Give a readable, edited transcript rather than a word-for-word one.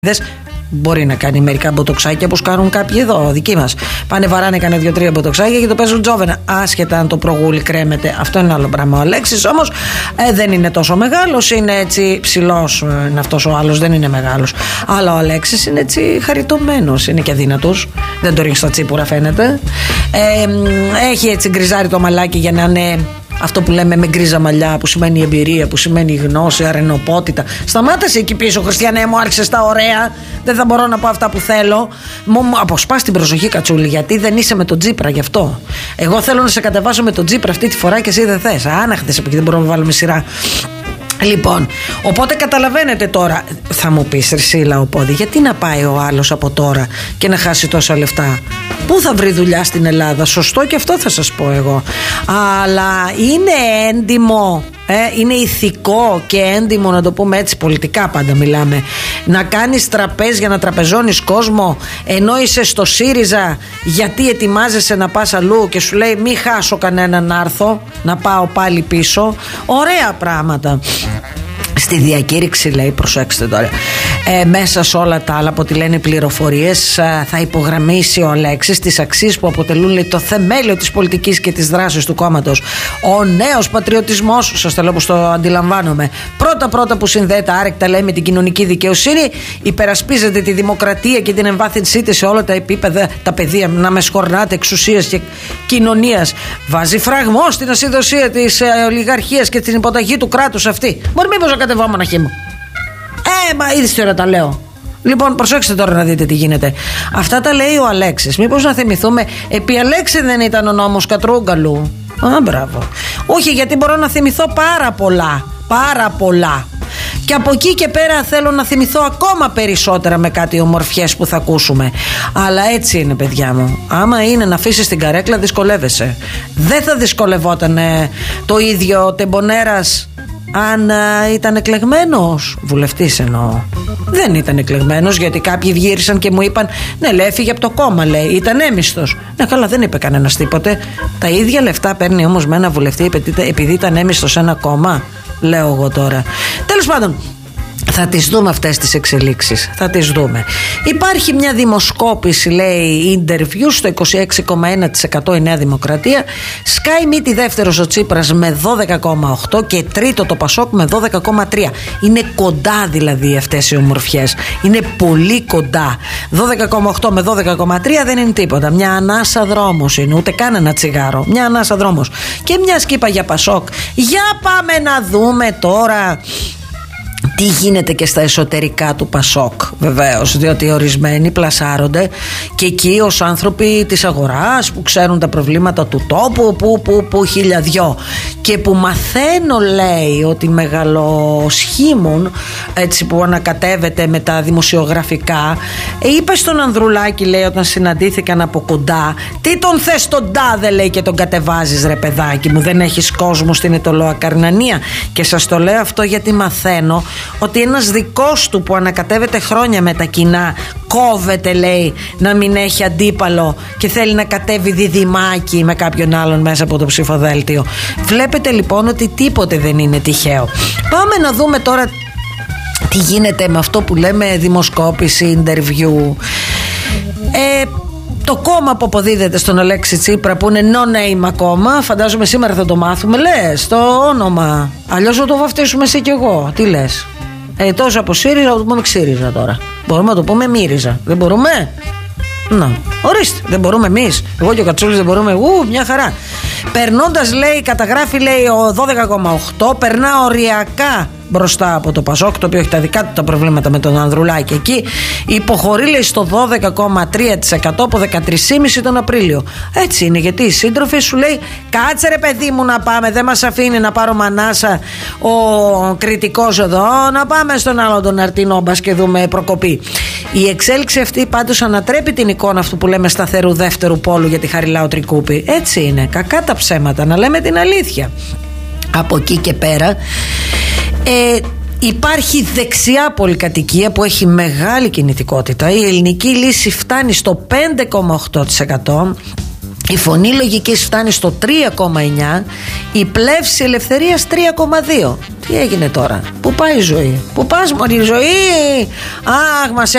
Μπορεί να κάνει μερικά μποτοξάκια όπως κάνουν κάποιοι εδώ, δικοί μας. Πάνε βαράνε κανένα 2-3 μποτοξάκια και το παίζουν τζόβενα. Άσχετα αν το προγούλι κρέμεται, αυτό είναι άλλο πράγμα. Ο Αλέξης όμως δεν είναι τόσο μεγάλος, είναι έτσι ψηλός. Είναι αυτός ο άλλος, δεν είναι μεγάλος. Αλλά ο Αλέξης είναι έτσι χαριτωμένος, είναι και αδύνατος. Δεν το ρίχνει στα τσίπουρα, φαίνεται. Έχει έτσι γκριζάρει το μαλάκι για να είναι. Αυτό που λέμε με γκρίζα μαλλιά, που σημαίνει εμπειρία, που σημαίνει γνώση, αρενοπότητα. Σταμάτασε εκεί πίσω, Χριστιανέ μου, άρχισε τα ωραία. Δεν θα μπορώ να πω αυτά που θέλω. Μου αποσπάς την προσοχή, Κατσούλη, γιατί δεν είσαι με τον Τσίπρα γι' αυτό. Εγώ θέλω να σε κατεβάσω με τον Τσίπρα αυτή τη φορά και εσύ δεν θες. Άναχτες από εκεί, δεν μπορούμε να βάλουμε σειρά. Λοιπόν, οπότε καταλαβαίνετε τώρα, θα μου πεις Ρυσίλα Οπόδη, γιατί να πάει ο άλλος από τώρα και να χάσει τόσα λεφτά? Πού θα βρει δουλειά στην Ελλάδα? Σωστό και αυτό θα σας πω εγώ. Αλλά είναι έντιμο, είναι ηθικό και έντιμο, να το πούμε έτσι, πολιτικά πάντα μιλάμε, να κάνεις τραπέζ για να τραπεζώνεις κόσμο, ενώ είσαι στο ΣΥΡΙΖΑ, γιατί ετοιμάζεσαι να πας αλλού και σου λέει μη χάσω κανέναν να έρθω, να πάω πάλι πίσω. Ωραία πράγματα. Στη διακήρυξη λέει, προσέξτε τώρα, μέσα σε όλα τα άλλα από ό,τι λένε πληροφορίες, θα υπογραμμίσει ο Αλέξης τις αξίες που αποτελούν, λέει, το θεμέλιο της πολιτικής και της δράσης του κόμματος. Ο νέος πατριωτισμός, σας το λέω όπως το αντιλαμβάνομαι, πρώτα που συνδέεται άρρηκτα, λέει, με την κοινωνική δικαιοσύνη, υπερασπίζεται τη δημοκρατία και την εμβάθυνσή της σε όλα τα επίπεδα, τα πεδία, να με σχορνάτε, εξουσίας και κοινωνίας. Βάζει φραγμό στην ασυδοσία της ολιγαρχίας και την υποταγή του κράτους αυτή. Μπορεί μήπως να κατεβώ, μοναχή μου? Μα είδες τι ώρα τα λέω. Λοιπόν, προσέξτε τώρα να δείτε τι γίνεται. Αυτά τα λέει ο Αλέξης. Μήπως να θυμηθούμε, επί Αλέξη δεν ήταν ο νόμος Κατρούγκαλου? Μπράβο. Όχι, γιατί μπορώ να θυμηθώ πάρα πολλά. Και από εκεί και πέρα θέλω να θυμηθώ ακόμα περισσότερα με κάτι ομορφιές που θα ακούσουμε. Αλλά έτσι είναι, παιδιά μου. Άμα είναι να αφήσεις την καρέκλα, δυσκολεύεσαι. Δεν θα δυσκολευόταν το ίδιο ο Τεμπονέρας αν ήταν εκλεγμένος βουλευτής, εννοώ. Δεν ήταν εκλεγμένος, γιατί κάποιοι γύρισαν και μου είπαν ναι, λέει, έφυγε από το κόμμα, λέει, ήταν έμιστος. Ναι, καλά, δεν είπε κανένας τίποτε. Τα ίδια λεφτά παίρνει όμως με ένα βουλευτή επειδή ήταν έμιστος σε ένα κόμμα, λέω εγώ τώρα. Τέλος πάντων, θα τις δούμε αυτές τις εξελίξεις. Θα τις δούμε. Υπάρχει μια δημοσκόπηση, λέει, interview, στο 26,1% η Νέα Δημοκρατία. Σκάει μύτη δεύτερος ο Τσίπρας με 12,8% και τρίτο το Πασόκ με 12,3%. Είναι κοντά δηλαδή αυτές οι ομορφιές. Είναι πολύ κοντά. 12,8% με 12,3% δεν είναι τίποτα. Μια ανάσα δρόμος είναι, ούτε καν ένα τσιγάρο. Μια ανάσα δρόμος. Και μια σκήπα για Πασόκ. Για πάμε να δούμε τώρα τι γίνεται και στα εσωτερικά του Πασόκ, βεβαίως, διότι ορισμένοι πλασάρονται και εκεί ως άνθρωποι της αγοράς που ξέρουν τα προβλήματα του τόπου, που χιλιαδιό, και που μαθαίνω, λέει, ότι μεγαλοσχήμουν, έτσι, που ανακατεύεται με τα δημοσιογραφικά. Είπε στον Ανδρουλάκη, λέει, όταν συναντήθηκαν από κοντά, τι τον θες τον τάδε, λέει, και τον κατεβάζεις, ρε παιδάκι μου, δεν έχεις κόσμο στην Αιτωλοακαρνανία? Και σας το λέω αυτό γιατί μαθαίνω ότι ένας δικός του που ανακατεύεται χρόνια με τα κοινά κόβεται, λέει, να μην έχει αντίπαλο και θέλει να κατέβει διδυμάκι με κάποιον άλλον μέσα από το ψηφοδέλτιο. Βλέπετε λοιπόν ότι τίποτε δεν είναι τυχαίο. Πάμε να δούμε τώρα τι γίνεται με αυτό που λέμε δημοσκόπηση, interview. Το κόμμα που αποδίδεται στον Αλέξη Τσίπρα, που είναι no name ακόμα, φαντάζομαι σήμερα θα το μάθουμε, λες, το όνομα. Αλλιώς θα το βαφτίσουμε εσύ και εγώ. Τι λες? Τόσο από ΣΥΡΙΖΑ, θα το πούμε ΞΥΡΙΖΑ τώρα. Μπορούμε να το πούμε ΜΥΡΙΖΑ? Δεν μπορούμε? Να, ορίστε, δεν μπορούμε εμείς. Εγώ και ο Κατσούλης δεν μπορούμε. Μια χαρά. Περνώντας, λέει, καταγράφει, λέει, ο 12,8, περνά οριακά μπροστά από το Πασόκ, το οποίο έχει τα δικά του τα προβλήματα με τον Ανδρουλάκη εκεί. Υποχωρεί, λέει, στο 12,3% από 13,5% τον Απρίλιο. Έτσι είναι, γιατί οι σύντροφοι σου λέει κάτσε ρε παιδί μου να πάμε, δεν μας αφήνει να πάρω μανάσα ο κριτικός εδώ, να πάμε στον άλλο τον Αρτινόμπας και δούμε προκοπή. Η εξέλιξη αυτή πάντως ανατρέπει την εικόνα αυτού που λέμε σταθερού δεύτερου πόλου για τη Χαριλάου Τρικούπη. Έτσι είναι, κακά τα ψέματα, να λέμε την αλήθεια. Από εκεί και πέρα υπάρχει δεξιά πολυκατοικία που έχει μεγάλη κινητικότητα. Η ελληνική λύση φτάνει στο 5,8%. Η φωνή λογικής φτάνει στο 3,9%. Η πλεύση ελευθερίας 3,2%. Τι έγινε τώρα? Πού πάει η ζωή? Πού πας μωρή ζωή? Αχ, μας